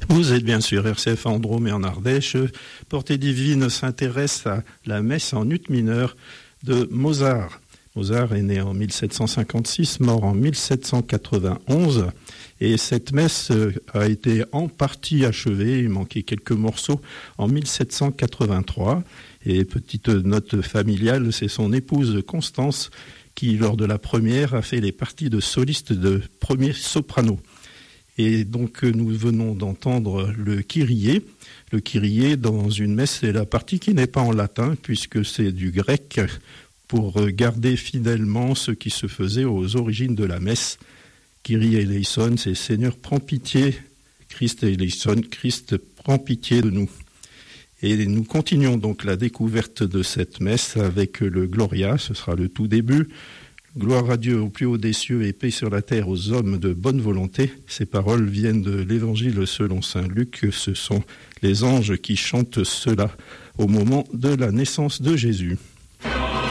Vous êtes bien sûr RCF en Drôme et en Ardèche. Portée Divine s'intéresse à la messe en ut mineur de Mozart. Mozart est né en 1756, mort en 1791. Et cette messe a été en partie achevée, il manquait quelques morceaux, en 1783. Et petite note familiale, c'est son épouse Constance qui, lors de la première, a fait les parties de soliste de premier soprano. Et donc nous venons d'entendre le Kyrie. Le Kyrie dans une messe, c'est la partie qui n'est pas en latin, puisque c'est du grec, pour garder fidèlement ce qui se faisait aux origines de la messe. Kyrie eleison, c'est Seigneur, prends pitié. Christ eleison, Christ, prends pitié de nous. Et nous continuons donc la découverte de cette messe avec le Gloria, ce sera le tout début. Gloire à Dieu au plus haut des cieux et paix sur la terre aux hommes de bonne volonté. Ces paroles viennent de l'Évangile selon saint Luc. Ce sont les anges qui chantent cela au moment de la naissance de Jésus.